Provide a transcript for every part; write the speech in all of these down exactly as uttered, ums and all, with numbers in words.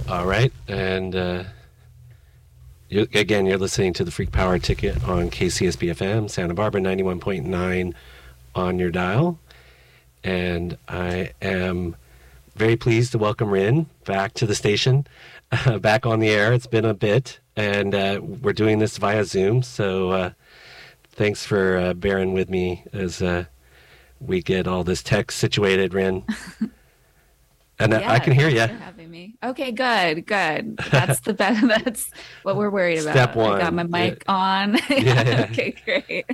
All right, and uh, you, again, you're listening to the Freak Power Ticket on K C S B F M, Santa Barbara, ninety-one point nine on your dial. And I am very pleased to welcome Rin back to the station, uh, back on the air. It's been a bit, and uh, we're doing this via Zoom, so uh, thanks for uh, bearing with me as uh, we get all this tech situated, Rin. And Yeah, I can hear thanks you. for having me. Okay, good, good. That's the best. That's what we're worried about. Step one. I got my mic yeah. on. Yeah, yeah. Okay, great.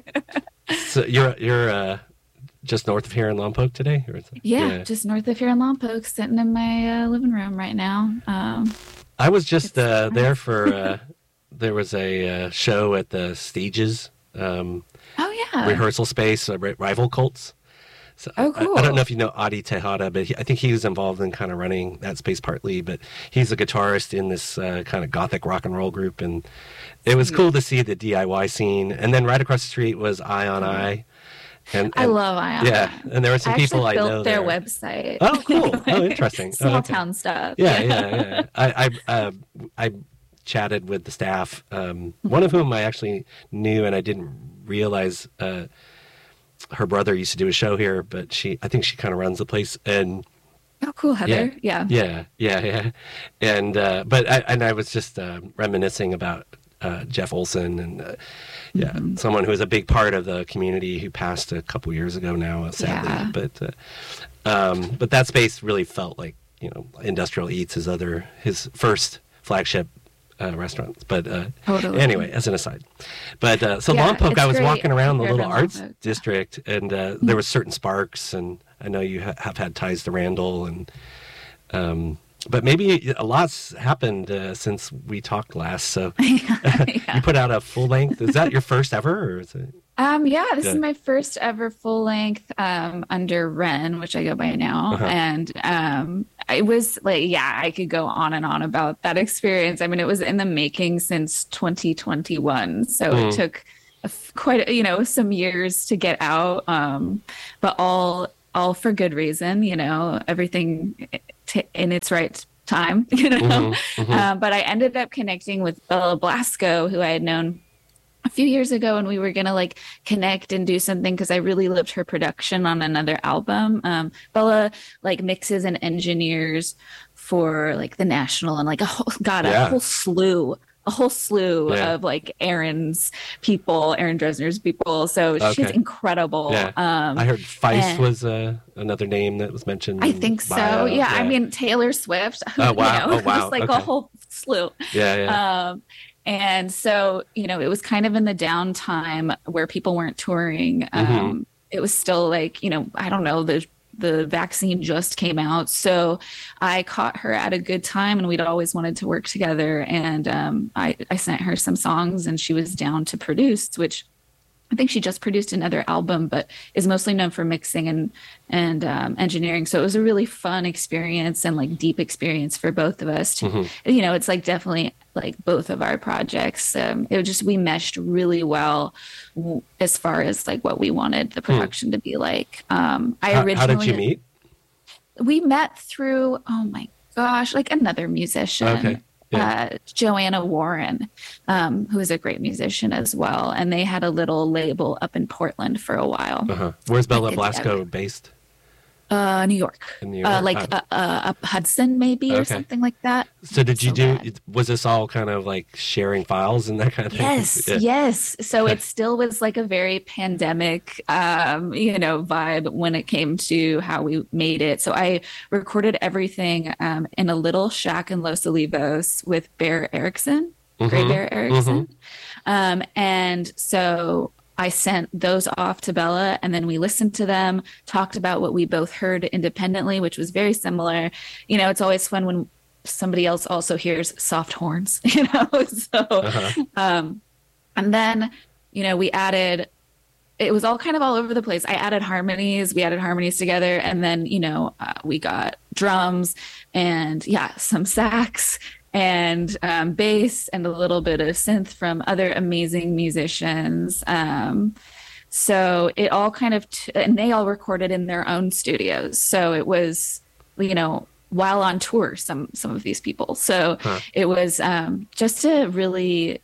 So you're you're uh, just north of here in Lompoc today? Or is it- Yeah, just north of here in Lompoc, sitting in my uh, living room right now. Um, I was just It's uh, nice. there for, uh, there was a uh, show at the Stages um, oh yeah. rehearsal space, uh, Ri- Rival Cults. So Oh, I, cool. I don't know if you know Adi Tejada, but he, I think he was involved in kind of running that space partly, but he's a guitarist in this uh, kind of gothic rock and roll group. And it was Sweet. cool to see the D I Y scene. And then right across the street was Eye on Eye. And, I and- love Ion. Yeah, and there were some I people actually I built know their there. website. Oh, cool. Oh, interesting. Oh, Small okay. town stuff. Yeah, yeah, yeah. I I, uh, I chatted with the staff, um, one of whom I actually knew, and I didn't realize uh, her brother used to do a show here, but she, I think she kind of runs the place, and Oh, cool, Heather. Yeah. yeah, yeah, yeah, and uh, but I and I was just uh, reminiscing about uh, Jeff Olson, and uh, yeah, Mhm. someone who was a big part of the community who passed a couple years ago now, uh, sadly. Yeah. But uh, um, but that space really felt like, you know, Industrial Eats, his other his first flagship uh, restaurant. But uh, Totally. anyway, as an aside, but uh, so Yeah, Lompoc, it's I was great walking around the here in little arts Lompoc. district, and uh, there was certain sparks, and I know you ha- have had ties to Randall, and um, but maybe a lot's happened uh, since we talked last. So yeah. you put out a full length. Is that your first ever, or is it? Um, yeah, this Yeah. is my first ever full length um, under Ren, which I go by now. Uh-huh. And um, it was like, yeah, I could go on and on about that experience. I mean, it was in the making since twenty twenty-one. So Mm. it took a f- quite, a- you know, some years to get out, um, but all all for good reason, you know, everything t- in its right time, you know. Mhm, mhm. Uh, but I ended up connecting with Bella Blasco, who I had known a few years ago, and we were gonna like connect and do something because I really loved her production on another album. Um, Bella like mixes and engineers for like the National and like a whole got a Yeah. whole slew, a whole slew Yeah. of like Aaron's people, Aaron Dresner's people. So she's Okay. incredible. Yeah. Um, I heard Feist and- was uh, another name that was mentioned. I in think so. bio. Yeah, I mean Taylor Swift. Oh, wow. You know, Oh, wow. Just like Okay. a whole slew. yeah, yeah. Um, and so, you know, it was kind of in the downtime where people weren't touring. Um, Mhm. It was still like, you know, I don't know, the the vaccine just came out. So I caught her at a good time, and we'd always wanted to work together. And um, I, I sent her some songs, and she was down to produce, which I think she just produced another album, but is mostly known for mixing and and um, engineering. So it was a really fun experience and like deep experience for both of us. To, Mhm. You know, it's like definitely like both of our projects. Um, it was just we meshed really well w- as far as like what we wanted the production to be like. Um, I Hmm. How, originally how did you meet? we met through oh my gosh, like another musician. Okay. Yeah. Uh, Joanna Warren, um, who is a great musician as well. And they had a little label up in Portland for a while. Uh-huh. Where's Bella Like, Blasco based? Uh, New York. In New Uh, York? like Oh. uh, uh, up Hudson, maybe, or Okay. something like that. So did you so do? bad. Was this all kind of like sharing files and that kind of thing? Yes, Yeah. yes. So it still was like a very pandemic, um, you know, vibe when it came to how we made it. So I recorded everything um, in a little shack in Los Olivos with Bear Erickson, Gray Mhm, Bear Erickson. Um, and so I sent those off to Bella, and then we listened to them, talked about what we both heard independently, which was very similar. You know, it's always fun when somebody else also hears soft horns, you know? So, Uh-huh. um, and then, you know, we added, it was all kind of all over the place. I added harmonies, we added harmonies together, and then, you know, uh, we got drums and, yeah, some sax and um, bass and a little bit of synth from other amazing musicians. Um, so it all kind of, t- and they all recorded in their own studios. So it was, you know, while on tour, some some of these people. So Huh. it was um, just a really,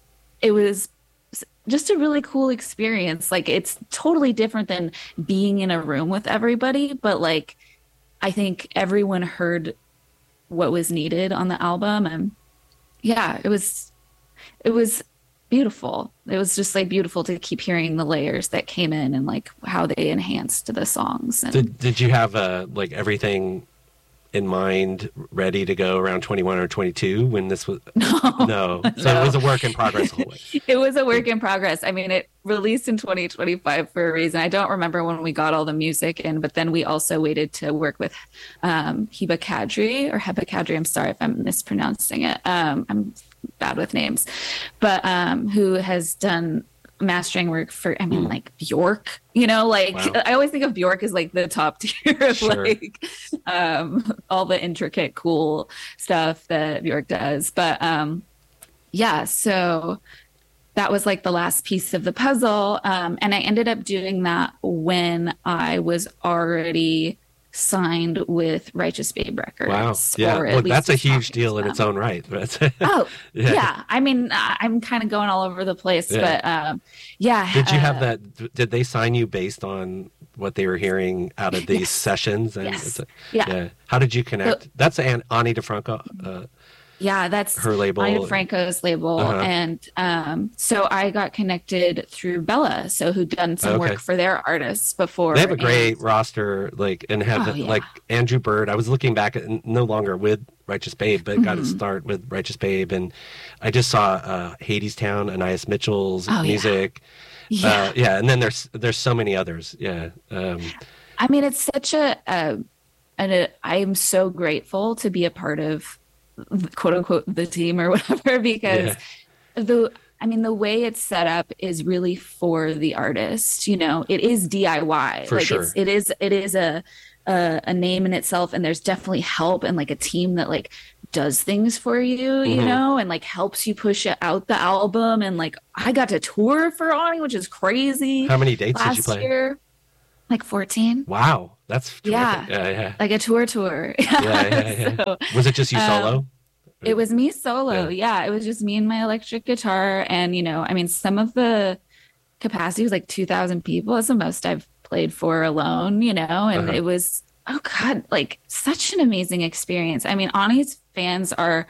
it was just a really cool experience. Like it's totally different than being in a room with everybody, but like I think everyone heard what was needed on the album, and yeah, it was it was beautiful. It was just like beautiful to keep hearing the layers that came in and like how they enhanced the songs. And Did Did you have uh, like everything in mind ready to go around twenty-one or twenty-two when this was? no, No. So no. it was a work in progress the whole way. It was a work in progress. I mean, it released in twenty twenty-five for a reason. I don't remember when we got all the music in, but then we also waited to work with um, Heba Kadri or Heba Kadri. I'm sorry if I'm mispronouncing it. Um, I'm bad with names, but um, who has done mastering work for, I mean, like Bjork, you know, like Wow. I always think of Bjork as like the top tier of Sure. like um, all the intricate, cool stuff that Bjork does. But um, yeah, so that was like the last piece of the puzzle. Um, and I ended up doing that when I was already signed with Righteous Babe Records. Wow. Yeah. or at Well, least that's a was huge talking to deal in its them. own right. But Oh, Yeah. yeah. I mean, I- I'm kind of going all over the place, Yeah. but um, yeah. Did you have uh, that? Did they sign you based on what they were hearing out of these Yes. sessions? And Yes. it's a- Yeah. How did you connect? That's An- Ani DeFranco, uh, Yeah, that's her label. Ani Franco's label. Uh-huh. And um, so I got connected through Bella, so who'd done some Okay. work for their artists before. They have a great and- roster, like, and have Oh, yeah. like Andrew Bird. I was looking back at no longer with Righteous Babe, but got his Mhm. start with Righteous Babe, and I just saw uh, Hadestown, Anais Mitchell's Oh, yeah. music. Yeah. Uh, yeah, and then there's there's so many others. Yeah, um, I mean, it's such a, a, and a, I'm so grateful to be a part of quote unquote the team or whatever, because Yeah. the, I mean, the way it's set up is really for the artist. You know, it is D I Y. For like sure. it's, it is, it is a, a, a name in itself, and there's definitely help and like a team that like does things for you, you Mhm. know, and like helps you push it out the album. And like I got to tour for Ani, which is crazy. how many dates did you Last play? year, like fourteen. Wow, that's terrific. Yeah. yeah, yeah. Like a tour tour. Yeah, yeah, yeah. So, Was it just you um, solo? it was me solo. Yeah. Yeah. It was just me and my electric guitar. And, you know, I mean, some of the capacity was like two thousand people. That's the most I've played for alone, you know, and Uh-huh. it was, oh God, like such an amazing experience. I mean, Ani's fans are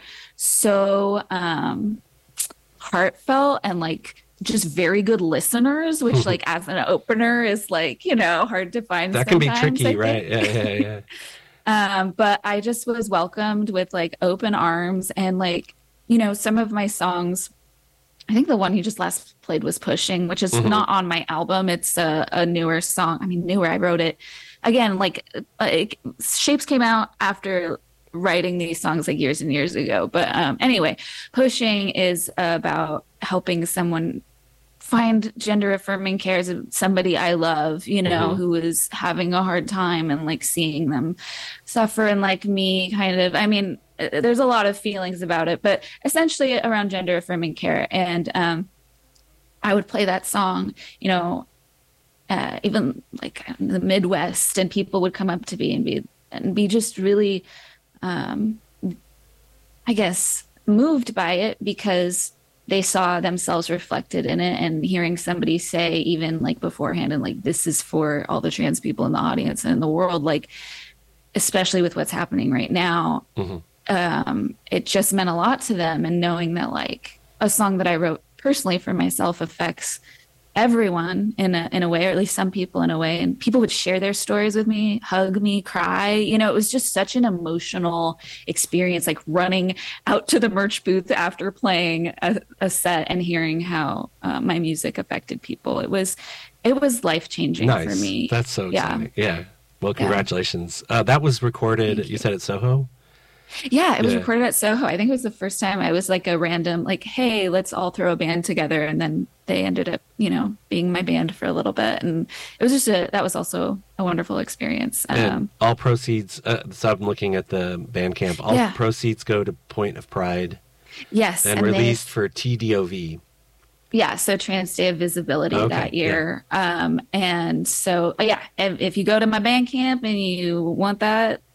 so um, heartfelt and like just very good listeners, which like as an opener is like, you know, hard to find. That can be sometimes, tricky, I right? think. Yeah, yeah, yeah. Um, but I just was welcomed with like open arms, and like, you know, some of my songs, I think the one you just last played was Pushing, which is Mhm. not on my album. It's a, a newer song. I mean, newer, I wrote it again, like, like Shapes came out after writing these songs like years and years ago. But um, anyway, Pushing is about helping someone find gender affirming care as somebody I love, you know, Mhm. who is having a hard time, and like seeing them suffer, and like me kind of, I mean, uh, there's a lot of feelings about it, but essentially around gender affirming care. And um, I would play that song, you know, uh, even like in the Midwest, and people would come up to me and be, and be just really, um, I guess, moved by it, because they saw themselves reflected in it, and hearing somebody say, even like beforehand, and like, this is for all the trans people in the audience and in the world, like, especially with what's happening right now, Mhm. um, it just meant a lot to them. And knowing that like a song that I wrote personally for myself affects everyone in a in a way, or at least some people in a way, and people would share their stories with me, hug me, cry, you know, it was just such an emotional experience, like running out to the merch booth after playing a, a set and hearing how uh, my music affected people. It was it was life-changing Nice. for me. That's so Yeah. exciting. Yeah. Well, Yeah. congratulations. Uh, that was recorded. Thank You. you. said at Soho. Yeah, it was Yeah. recorded at Soho. I think it was the first time I was like a random, like, hey, let's all throw a band together. And then they ended up, you know, being my band for a little bit. And it was just a, that was also a wonderful experience. And Um, all proceeds. Uh, so I'm looking at the Bandcamp. All Yeah. proceeds go to Point of Pride yes. and, And they, released for T D O V. yeah. So Trans Day of Visibility Okay, that year. Um, and so, yeah, if, if you go to my Bandcamp and you want that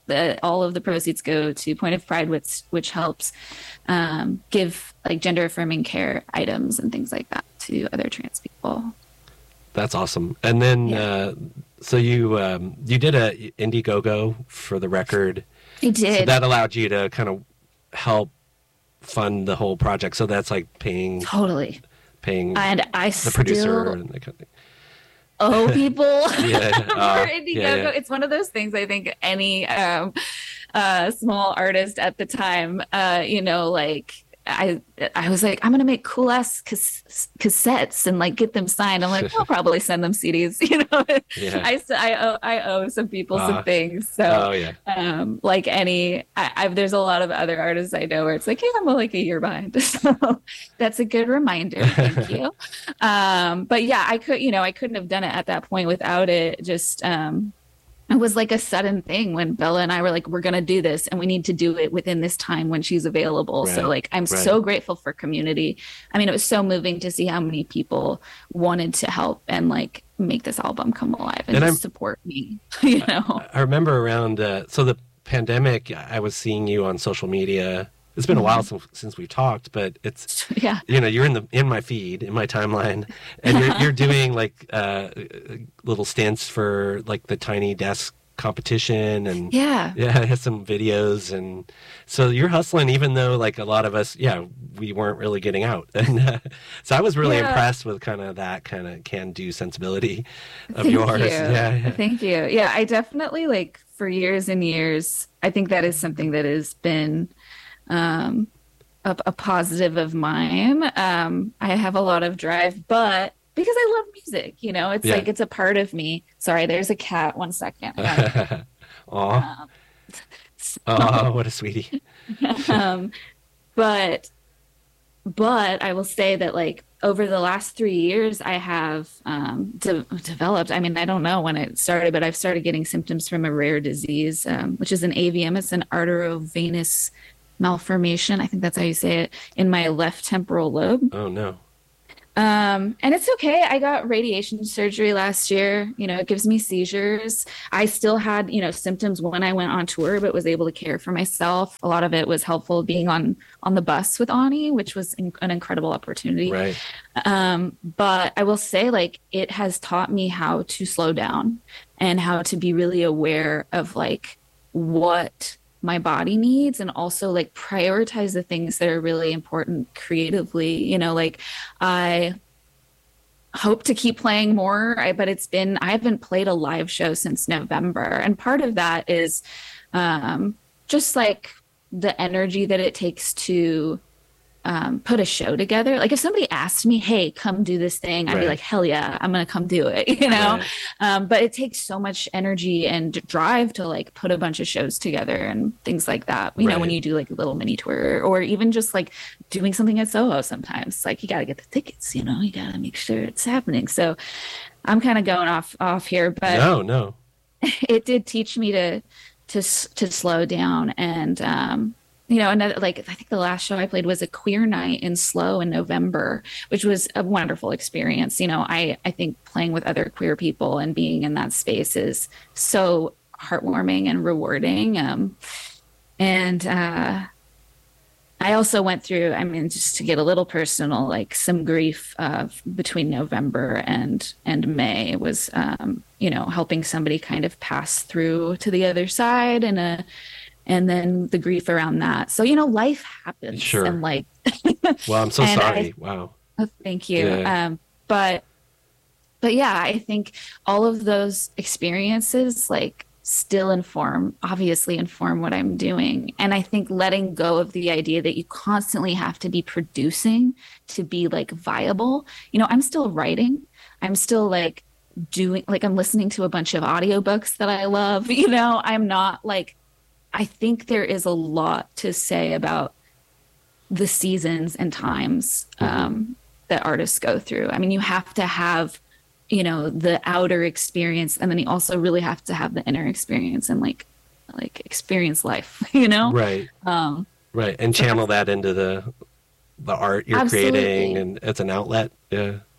the, all of the proceeds go to Point of Pride, which which helps um, give like gender affirming care items and things like that to other trans people. That's awesome. And then, Yeah. uh, so you um, you did a Indiegogo for the record. I did. So that allowed you to kind of help fund the whole project. So that's like paying Totally. paying And I the still producer and that kind of thing. owe people Yeah. for Uh, Indiegogo. yeah, yeah. It's one of those things I think any um, uh, small artist at the time, uh, you know, like I I was like, I'm gonna make cool ass cas- cassettes and like get them signed. I'm like, I'll probably send them C Ds. You know, Yeah. I s- I owe I owe some people Uh, some things. So Oh, yeah. um, like any, I, I've there's a lot of other artists I know where it's like, yeah, I'm like a year behind. So that's a good reminder. Thank you. Um, but yeah, I could, you know, I couldn't have done it at that point without it. Just um, it was like a sudden thing when Bella and I were like, we're going to do this and we need to do it within this time when she's available. Right, So like, I'm right. so grateful for community. I mean, it was so moving to see how many people wanted to help and like make this album come alive and, And just I'm- support me, you know? I remember around, uh, so the pandemic, I was seeing you on social media. It's been a while since, since we've talked, but it's, Yeah. you know, you're in the in my feed, in my timeline, and you're you're doing like uh, little stints for like the Tiny Desk competition, and Yeah. yeah, I have some videos, and so you're hustling, even though like a lot of us, yeah, we weren't really getting out, and uh, so I was really Yeah. impressed with kind of that kind of can-do sensibility of Thank yours. you. Yeah, yeah. Thank you. Yeah, I definitely like for years and years, I think that is something that has been um, a, a positive of mine. Um, I have a lot of drive, but because I love music, you know, it's Yeah. like it's a part of me. Sorry, there's a cat. One second. I gotta- Aw, um, oh, what a sweetie. um, but but I will say that like over the last three years, I have um, de- developed. I mean, I don't know when it started, but I've started getting symptoms from a rare disease, um, which is an A V M. It's an arteriovenous malformation. I think that's how you say it, in my left temporal lobe. Oh no. Um, and it's okay. I got radiation surgery last year. You know, it gives me seizures. I still had, you know, symptoms when I went on tour, but was able to care for myself. A lot of it was helpful being on on the bus with Ani, which was in, an incredible opportunity. Right. Um, but I will say, like, it has taught me how to slow down and how to be really aware of like what my body needs, and also like prioritize the things that are really important creatively. You know, like I hope to keep playing more, I, but it's been, I haven't played a live show since November. And part of that is um, just like the energy that it takes to um, put a show together. Like if somebody asked me, hey, come do this thing, I'd Right. be like, hell yeah, I'm going to come do it, you know? Right. Um, but it takes so much energy and drive to like put a bunch of shows together and things like that. You know, when Right. you do like a little mini tour or even just like doing something at Soho sometimes, like you got to get the tickets, you know, you got to make sure it's happening. So I'm kind of going off, off here, but No, no. it did teach me to, to, s- to slow down. And, um, you know, another, like, I think the last show I played was a queer night in Slow in November, which was a wonderful experience. You know, I, I think playing with other queer people and being in that space is so heartwarming and rewarding. Um, and, uh, I also went through, I mean, just to get a little personal, like some grief uh, between November and and May. It was, um, you know, helping somebody kind of pass through to the other side, and a, and then the grief around that. So you know, life happens, Sure. and like, Well, I'm so And sorry. I- Wow. oh, thank you. Yeah. Um, but but yeah, I think all of those experiences like still inform, obviously inform what I'm doing. And I think letting go of the idea that you constantly have to be producing to be like viable. You know, I'm still writing. I'm still like doing like I'm listening to a bunch of audiobooks that I love. You know, I'm not like I think there is a lot to say about the seasons and times um, that artists go through. I mean, you have to have, you know, the outer experience, and then you also really have to have the inner experience and like, like experience life, you know? Right. Um, Right. And channel that into the the art you're Absolutely. creating, and it's an outlet. Yeah.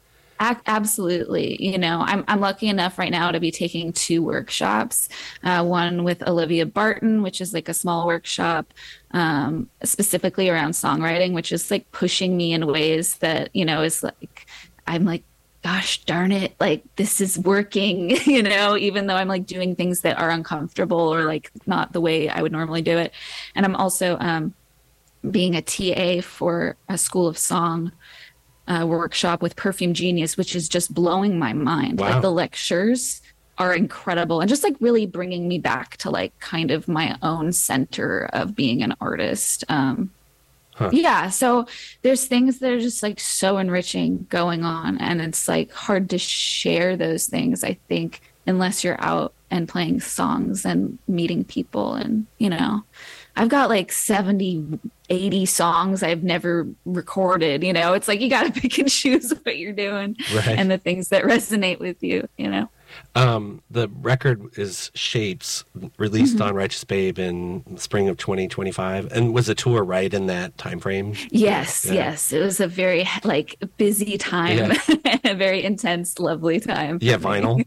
Ac- Absolutely. You know, I'm I'm lucky enough right now to be taking two workshops. Uh, one with Olivia Barton, which is like a small workshop um, specifically around songwriting, which is like pushing me in ways that, you know, is like I'm like, gosh darn it, like this is working, you know, even though I'm like doing things that are uncomfortable or like not the way I would normally do it. And I'm also um, being a T A for a School of Song uh, workshop with Perfume Genius, which is just blowing my mind. Wow. Like the lectures are incredible and just like really bringing me back to like kind of my own center of being an artist. Um, Huh. yeah. So there's things that are just like so enriching going on. And it's like hard to share those things, I think, unless you're out and playing songs and meeting people. And, you know, I've got like seventy, eighty songs I've never recorded. You know, it's like you got to pick and choose what you're doing Right. and the things that resonate with you, you know. Um, the record is Shapes, released Mm-hmm. on Righteous Babe in spring of twenty twenty-five, and was a tour right in that time frame. Yes, Yeah. yes. It was a very like busy time, a very intense, lovely time. Yeah, for me. vinyl.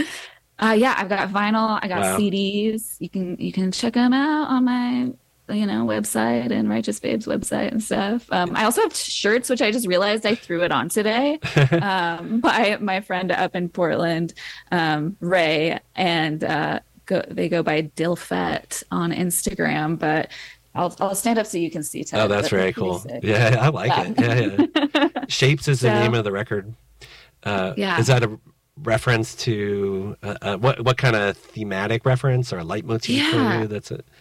Uh, yeah, I've got vinyl. I got Wow. C Ds. You can you can check them out on my you know website and Righteous Babe's website and stuff. Um, I also have shirts, which I just realized I threw it on today um, by my friend up in Portland, um, Ray, and uh, go, they go by Dilfet on Instagram. But I'll I'll stand up so you can see. Ted, Oh, that's but they're very pretty cool. sick. Yeah, I like Yeah. it. Yeah, yeah. Shapes is the So- name of the record. Uh, Yeah. Is that a reference to uh, uh, what? What kind of thematic reference or leitmotif Yeah. for you? That's it.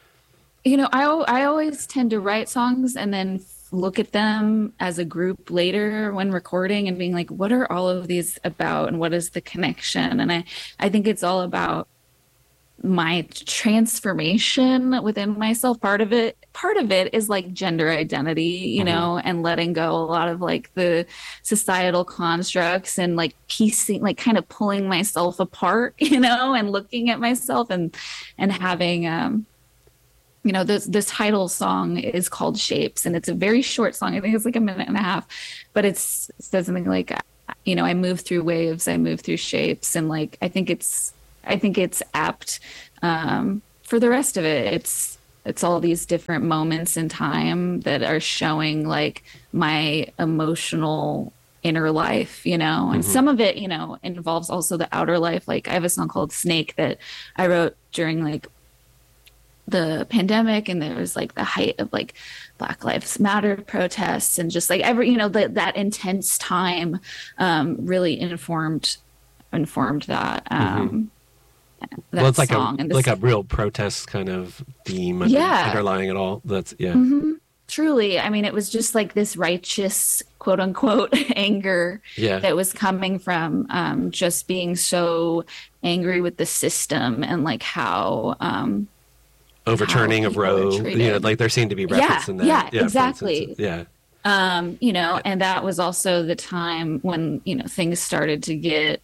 You know, I al- I always tend to write songs and then f- look at them as a group later when recording and being like, what are all of these about and what is the connection? And I I think it's all about my transformation within myself. Part of it part of it is like gender identity, you Mhm. know, and letting go a lot of like the societal constructs and like piecing, like kind of pulling myself apart, you know, and looking at myself and and having um you know, this this title song is called Shapes, and it's a very short song. I think it's like a minute and a half, but it's it says something like, you know, I move through waves, I move through shapes, and like I think it's I think it's apt um, for the rest of it. It's it's all these different moments in time that are showing like my emotional inner life, you know, and Mhm. some of it, you know, involves also the outer life. Like I have a song called Snake that I wrote during like the pandemic, and there was like the height of like Black Lives Matter protests and just like every you know that that intense time um really informed informed that um that Well, it's like song a and this, like a real protest kind of theme under- Yeah. underlying it all. That's yeah. Mhm. Truly, I mean, it was just like this righteous quote unquote anger Yeah. that was coming from um just being so angry with the system and like how um Overturning how of people are Roe. You know, treated. like there seemed to be Yeah, reference in that. yeah, for exactly. instance. Yeah. Um, you know, and that was also the time when, you know, things started to get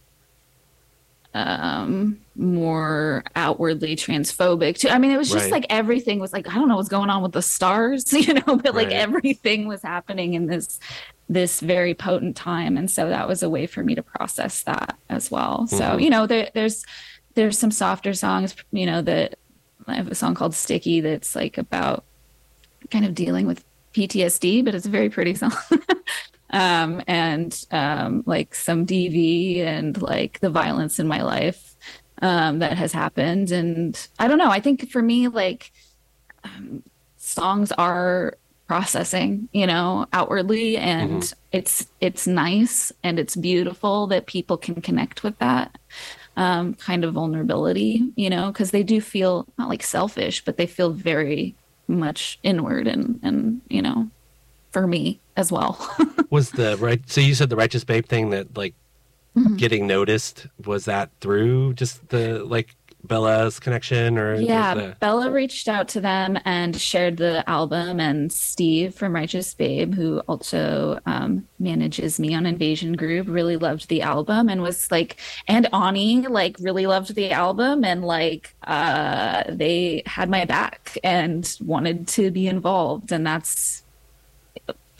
um more outwardly transphobic too. I mean, it was just Right. like everything was like, I don't know what's going on with the stars, you know, but like Right. everything was happening in this this very potent time. And so that was a way for me to process that as well. So, Mhm. you know, there, there's there's some softer songs, you know, that I have a song called Sticky that's like about kind of dealing with P T S D, but it's a very pretty song. um, and um, like some D V and like the violence in my life um, that has happened. And I don't know, I think for me, like um, songs are processing, you know, outwardly, and Mhm. it's it's nice and it's beautiful that people can connect with that um, kind of vulnerability, you know, because they do feel not like selfish, but they feel very much inward and and you know, for me as well. Was the right? So you said the Righteous Babe thing that like Mhm. getting noticed, was that through just the like Bella's connection or Yeah, the, Bella reached out to them and shared the album, and Steve from Righteous Babe, who also um, manages me on Invasion Group, really loved the album and was like, and Ani like really loved the album, and like uh, they had my back and wanted to be involved, and that's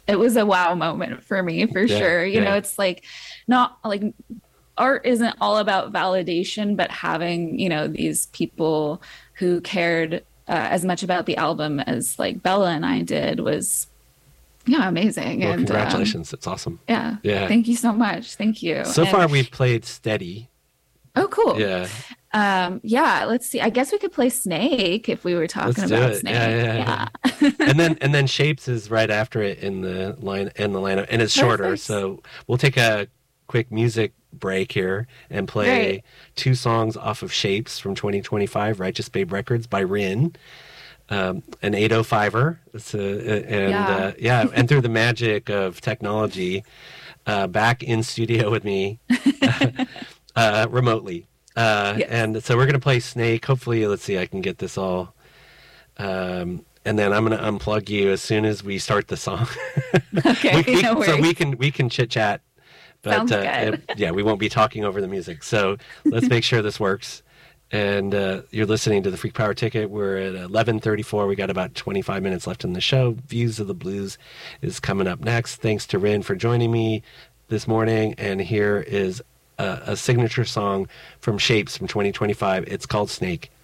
it was a wow moment for me for Yeah, sure. You know, yeah. it's like not like art isn't all about validation, but having, you know, these people who cared uh, as much about the album as like Bella and I did was, yeah, amazing. Well, And um, congratulations. It's awesome. yeah, Yeah. thank you so much. Thank you. So And far, we've played Steady. oh, cool. Yeah. Um, yeah, let's see. I guess we could play Snake if we were Let's talking do about it. Snake. Yeah, yeah, Yeah. yeah. And then and then Shapes is right after it in the line in the lineup, and it's shorter. Perfect. So we'll take a quick music break here and play Great. two songs off of Shapes from twenty twenty-five, Righteous Babe Records by Rin. Um, an eight oh five-er. It's a, and Yeah. uh, yeah, and through the magic of technology, uh, back in studio with me uh, remotely. Uh, Yes. And so we're going to play Snake. Hopefully, let's see, I can get this all. Um, and then I'm going to unplug you as soon as we start the song. Okay, we, we, no so worries. we can we can chit chat, but Sounds uh, good. it- yeah, we won't be talking over the music. So let's make sure this works. And uh, you're listening to the Freak Power Ticket. We're at eleven thirty-four. We got about twenty-five minutes left in the show. Views of the Blues is coming up next. Thanks to Rin for joining me this morning. And here is a, a signature song from Shapes from twenty twenty-five. It's called Snake.